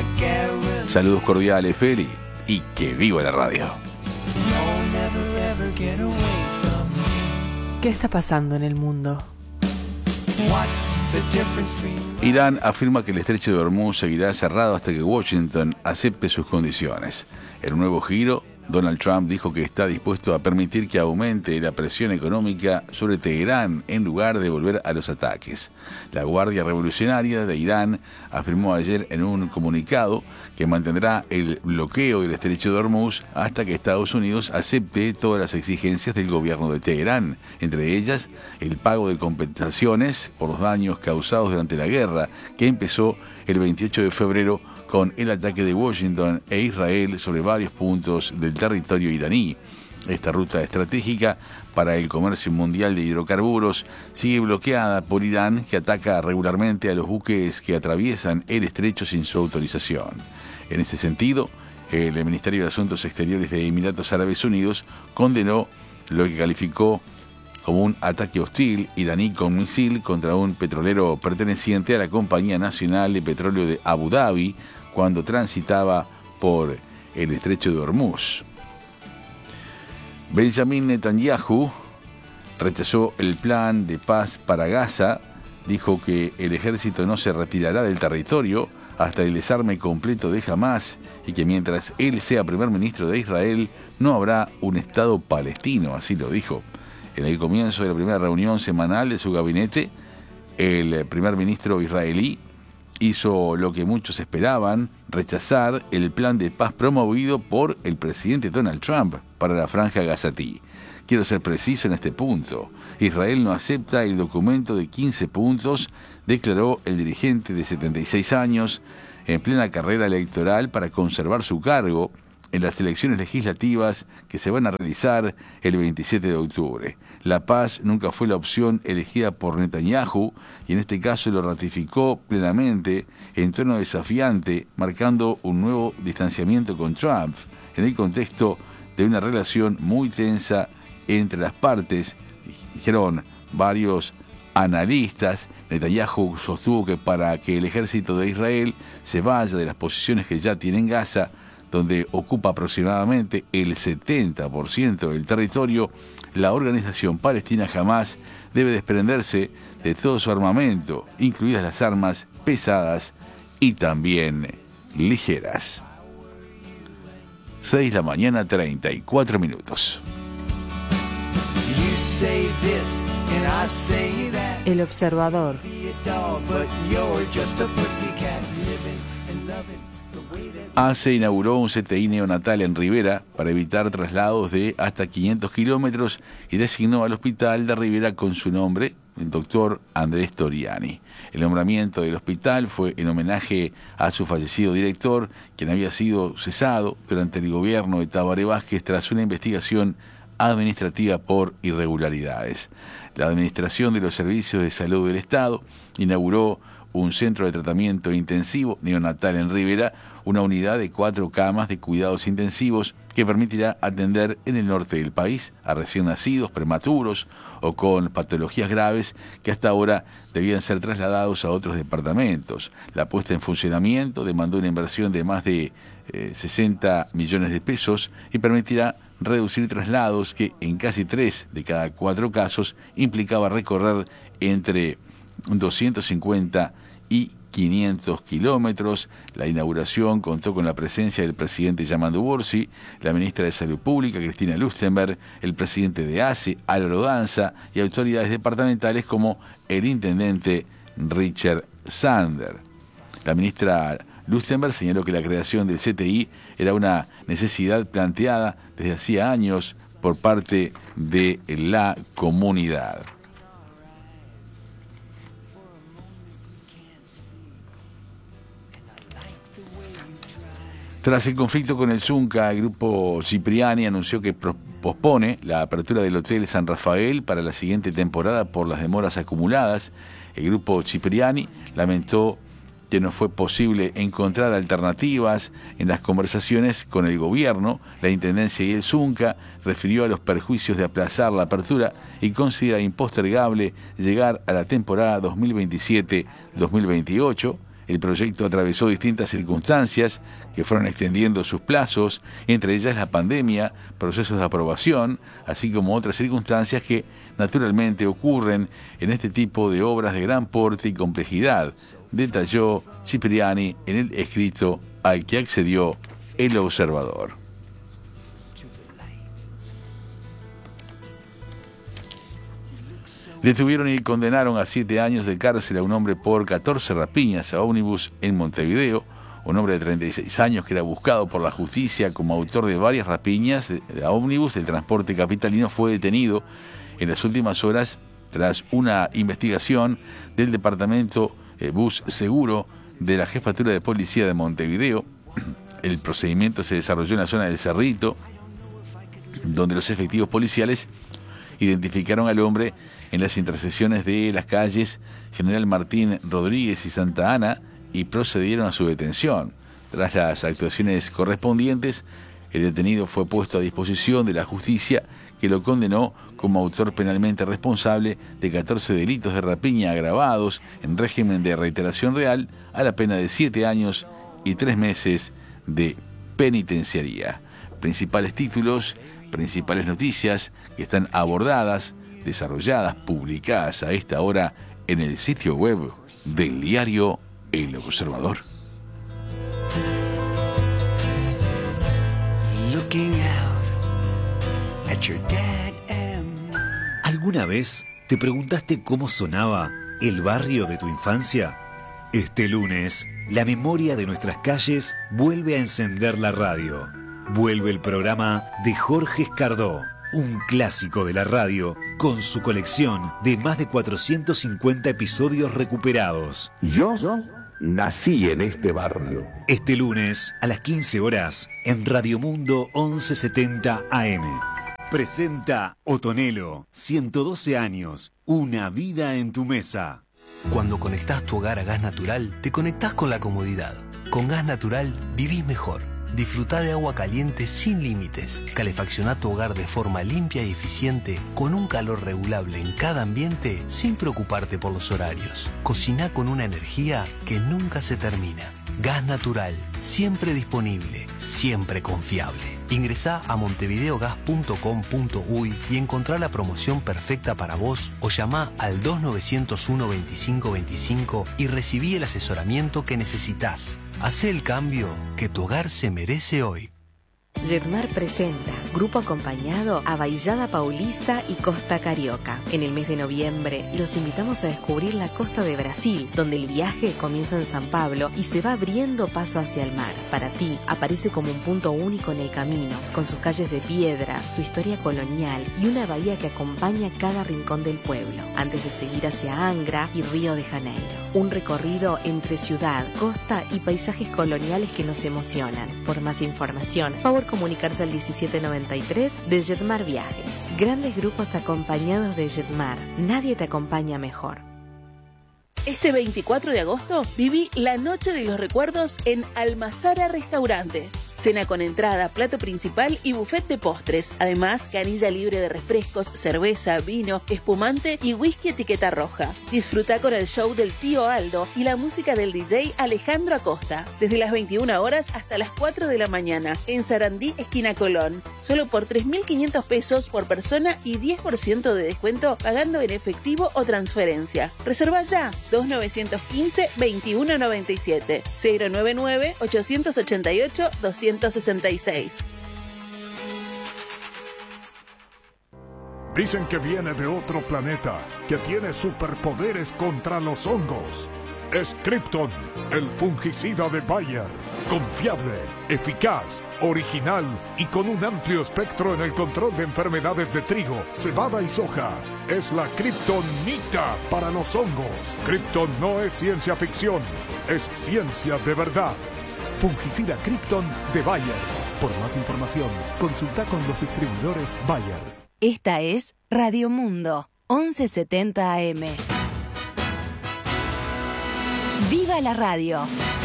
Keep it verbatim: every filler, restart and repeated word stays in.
Saludos cordiales, Feli, y que viva la radio. ¿Qué está pasando en el mundo? Irán afirma que el estrecho de Hormuz seguirá cerrado hasta que Washington acepte sus condiciones. En un nuevo giro, Donald Trump dijo que está dispuesto a permitir que aumente la presión económica sobre Teherán en lugar de volver a los ataques. La Guardia Revolucionaria de Irán afirmó ayer en un comunicado que mantendrá el bloqueo del estrecho de Hormuz hasta que Estados Unidos acepte todas las exigencias del gobierno de Teherán, entre ellas el pago de compensaciones por los daños causados durante la guerra que empezó el veintiocho de febrero con el ataque de Washington e Israel sobre varios puntos del territorio iraní. Esta ruta estratégica para el comercio mundial de hidrocarburos sigue bloqueada por Irán, que ataca regularmente a los buques que atraviesan el estrecho sin su autorización. En ese sentido, el Ministerio de Asuntos Exteriores de Emiratos Árabes Unidos condenó lo que calificó como un ataque hostil iraní con misil contra un petrolero perteneciente a la Compañía Nacional de Petróleo de Abu Dhabi cuando transitaba por el estrecho de Hormuz. Benjamin Netanyahu rechazó el plan de paz para Gaza, dijo que el ejército no se retirará del territorio hasta el desarme completo de Hamás y que mientras él sea primer ministro de Israel no habrá un Estado palestino, así lo dijo. En el comienzo de la primera reunión semanal de su gabinete, el primer ministro israelí hizo lo que muchos esperaban, rechazar el plan de paz promovido por el presidente Donald Trump para la franja gazatí. Quiero ser preciso en este punto. Israel no acepta el documento de quince puntos, declaró el dirigente de setenta y seis años, en plena carrera electoral para conservar su cargo en las elecciones legislativas que se van a realizar el veintisiete de octubre. La paz nunca fue la opción elegida por Netanyahu y en este caso lo ratificó plenamente en tono desafiante, marcando un nuevo distanciamiento con Trump en el contexto de una relación muy tensa entre las partes, dijeron varios analistas. Netanyahu sostuvo que para que el ejército de Israel se vaya de las posiciones que ya tiene en Gaza, donde ocupa aproximadamente el setenta por ciento del territorio, la organización palestina Hamás debe desprenderse de todo su armamento, incluidas las armas pesadas y también ligeras. seis de la mañana, treinta y cuatro minutos. El Observador. A C E inauguró un C T I neonatal en Rivera para evitar traslados de hasta quinientos kilómetros y designó al hospital de Rivera con su nombre, el doctor Andrés Toriani. El nombramiento del hospital fue en homenaje a su fallecido director, quien había sido cesado durante el gobierno de Tabaré Vázquez tras una investigación administrativa por irregularidades. La Administración de los Servicios de Salud del Estado inauguró un centro de tratamiento intensivo neonatal en Rivera, una unidad de cuatro camas de cuidados intensivos que permitirá atender en el norte del país a recién nacidos, prematuros o con patologías graves que hasta ahora debían ser trasladados a otros departamentos. La puesta en funcionamiento demandó una inversión de más de eh, sesenta millones de pesos y permitirá reducir traslados que en casi tres de cada cuatro casos implicaba recorrer entre doscientos cincuenta y quinientos kilómetros. La inauguración contó con la presencia del presidente Yamandu Bursi, la ministra de Salud Pública, Cristina Lustenberg, el presidente de A C E, Álvaro Danza, y autoridades departamentales como el intendente Richard Sander. La ministra Lustenberg señaló que la creación del C T I era una necesidad planteada desde hacía años por parte de la comunidad. Tras el conflicto con el Zunca, el grupo Cipriani anunció que pospone la apertura del Hotel San Rafael para la siguiente temporada por las demoras acumuladas. El grupo Cipriani lamentó que no fue posible encontrar alternativas en las conversaciones con el gobierno. La Intendencia y el Zunca refirió a los perjuicios de aplazar la apertura y considera impostergable llegar a la temporada dos mil veintisiete dos mil veintiocho. El proyecto atravesó distintas circunstancias que fueron extendiendo sus plazos, entre ellas la pandemia, procesos de aprobación, así como otras circunstancias que naturalmente ocurren en este tipo de obras de gran porte y complejidad, detalló Cipriani en el escrito al que accedió El Observador. Detuvieron y condenaron a siete años de cárcel a un hombre por catorce rapiñas a ómnibus en Montevideo. Un hombre de treinta y seis años que era buscado por la justicia como autor de varias rapiñas a ómnibus del transporte capitalino fue detenido en las últimas horas tras una investigación del departamento eh, Bus Seguro de la Jefatura de Policía de Montevideo. El procedimiento se desarrolló en la zona del Cerrito, donde los efectivos policiales identificaron al hombre en las intersecciones de las calles General Martín Rodríguez y Santa Ana y procedieron a su detención. Tras las actuaciones correspondientes, el detenido fue puesto a disposición de la justicia, que lo condenó como autor penalmente responsable de catorce delitos de rapiña agravados en régimen de reiteración real a la pena de siete años y tres meses de penitenciaría. Principales títulos, principales noticias que están abordadas, desarrolladas, publicadas a esta hora en el sitio web del diario El Observador. ¿Alguna vez te preguntaste cómo sonaba el barrio de tu infancia? Este lunes, la memoria de nuestras calles vuelve a encender la radio. Vuelve el programa de Jorge Escardó, un clásico de la radio, con su colección de más de cuatrocientos cincuenta episodios recuperados. Yo nací en este barrio. Este lunes, a las quince horas, en Radio Mundo once setenta A M. Presenta Otonelo, ciento doce años, una vida en tu mesa. Cuando conectás tu hogar a gas natural, te conectás con la comodidad. Con gas natural, vivís mejor. Disfrutá de agua caliente sin límites. Calefaccioná tu hogar de forma limpia y eficiente, con un calor regulable en cada ambiente, sin preocuparte por los horarios. Cociná con una energía que nunca se termina. Gas natural, siempre disponible, siempre confiable. Ingresá a montevideogas punto com punto uy y encontrá la promoción perfecta para vos o llamá al dos nueve cero uno veinticinco veinticinco y recibí el asesoramiento que necesitas. Hacé el cambio que tu hogar se merece hoy. Jetmar presenta grupo acompañado a Baillada Paulista y Costa Carioca. En el mes de noviembre los invitamos a descubrir la costa de Brasil, donde el viaje comienza en San Pablo y se va abriendo paso hacia el mar. Para ti, aparece como un punto único en el camino, con sus calles de piedra, su historia colonial y una bahía que acompaña cada rincón del pueblo, antes de seguir hacia Angra y Río de Janeiro. Un recorrido entre ciudad, costa y paisajes coloniales que nos emocionan. Por más información, favor comunicarse al diecisiete noventa y tres de Jetmar Viajes. Grandes grupos acompañados de Jetmar. Nadie te acompaña mejor. Este veinticuatro de agosto viví la Noche de los Recuerdos en Almazara Restaurante. Cena con entrada, plato principal y buffet de postres. Además, canilla libre de refrescos, cerveza, vino, espumante y whisky etiqueta roja. Disfruta con el show del tío Aldo y la música del D J Alejandro Acosta. Desde las veintiuna horas hasta las cuatro de la mañana. En Sarandí, esquina Colón. Solo por tres mil quinientos pesos por persona y diez por ciento de descuento pagando en efectivo o transferencia. Reserva ya. dos nueve uno cinco, veintiuno noventa y siete. cero nueve nueve, ochocientos ochenta y ocho, doscientos sesenta y seis. Dicen que viene de otro planeta, que tiene superpoderes contra los hongos. Es Krypton, el fungicida de Bayer. Confiable, eficaz, original y con un amplio espectro en el control de enfermedades de trigo, cebada y soja. Es la Kryptonita para los hongos. Krypton no es ciencia ficción, es ciencia de verdad. Fungicida Krypton de Bayer. Por más información, consulta con los distribuidores Bayer. Esta es Radio Mundo, once setenta A M. ¡Viva la radio!